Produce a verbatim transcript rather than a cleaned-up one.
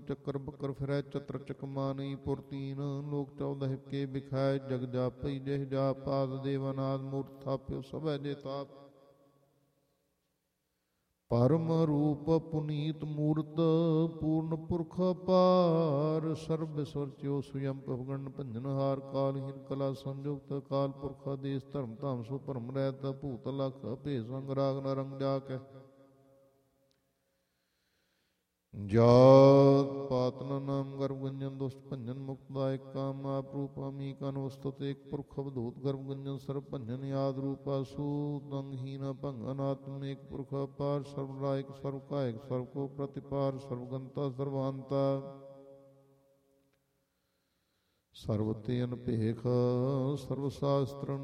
ਚੱਕਰ ਬਕਰ ਫਿਰੈ ਚਤਰ ਚਕਮਾਨੀ ਪੁਰਤੀਨ ਲੋਕ ਚੌਦਹ ਕੇ ਬਿਖਾਇ ਜਗ ਜਾਪਈ ਜਿਹ ਜਾ ਪਾਦ ਦੇਵਨਾਦ ਮੂਰਤ ਥਾਪਿਓ ਸਭੈ ਜੇ ਤਾਪ ਪਰਮ ਰੂਪ ਪੁਨੀਤ ਮੂਰਤ ਪੂਰਨ ਪੁਰਖ ਪਾਰ ਸਰਬ ਸੁਰਚਿਓ ਸੁਯੰ ਪਵਗਣ ਭੰਜਨ ਹਾਰ ਕਾਲਹੀਨ ਕਲਾ ਸੰਯੁਕਤ ਕਾਲ ਪੁਰਖ ਆਦੇਸ ਧਰਮ ਧਾਮ ਸੋ ਭਰਮ ਰਹਿਤ ਭੂਤ ਲਖ ਭੇ ਸੰਗ ਰਾਗ ਨ ਰੰਗ ਜਾ ਕੇ ਜਾਤ ਪਾਤ ਨ ਨਾਮ ਗਰਭ ਗੰਜਨ ਦੁਸ਼ਟ ਭੰਜਨ ਮੁਕਤ ਦਾਇਕ ਕਾਮ ਆਪ ਰੂਪਾਮੀ ਕਨ ਵਸਤੁਤ ਏਕ ਪੁਰਖ ਅਵਧੂਤ ਗਰਭ ਗੰਜਨ ਸਰਬ ਭੰਜਨ ਯਾਦ ਰੂਪਾ ਸੂਤ ਅੰਗਹੀਨ ਭੰਗਨ ਆਤਮ ਏਕ ਪੁਰਖ ਅਪਾਰ ਸਰਬ ਰਾਇਕ ਸਰਬ ਕਾਇਕ ਸਰਬ ਕੋ ਪ੍ਰਤਿਪਾਰ ਸਰਬਗੰਤਾ ਸਰਬਾਂਤਾ ਸਰਬ ਤੇ ਅਨਭੇਖ ਸਰਬ ਸ਼ਾਸਤਰਨ